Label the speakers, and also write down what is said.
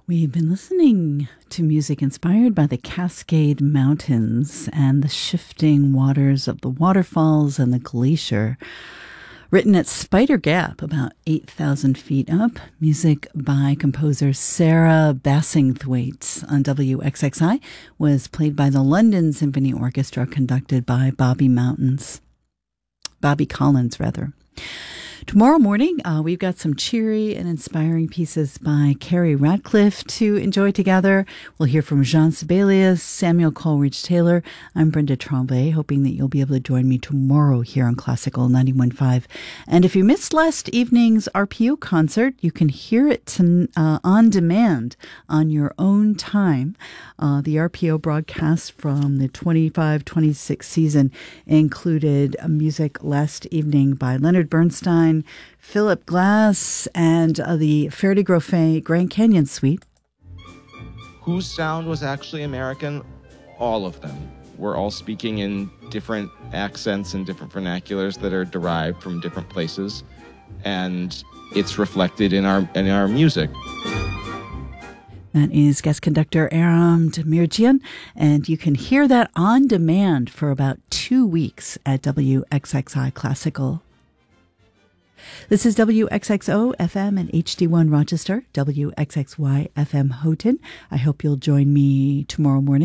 Speaker 1: We've been listening to music inspired by the Cascade Mountains and the shifting waters of the waterfalls and the glacier. Written at Spider Gap, about 8,000 feet up. Music by composer Sarah Bassingthwaighte on WXXI was played by the London Symphony Orchestra, conducted by Bobby Collins. Tomorrow morning, we've got some cheery and inspiring pieces by Carrie Radcliffe to enjoy together. We'll hear from Jean Sibelius, Samuel Coleridge-Taylor. I'm Brenda Tremblay, hoping that you'll be able to join me tomorrow here on Classical 91.5. And if you missed last evening's RPO concert, you can hear it on demand on your own time. The RPO broadcast from the 25-26 season included music last evening by Leonard Bernstein, Philip Glass, and the Fer-de-Groffet Grand Canyon Suite.
Speaker 2: Whose sound was actually American? All of them. We're all speaking in different accents and different vernaculars that are derived from different places, and it's reflected in our music.
Speaker 1: That is guest conductor Aram Demirjian, and you can hear that on demand for about 2 weeks at WXXI Classical. This is WXXO FM and HD1 Rochester, WXXY FM Houghton. I hope you'll join me tomorrow morning.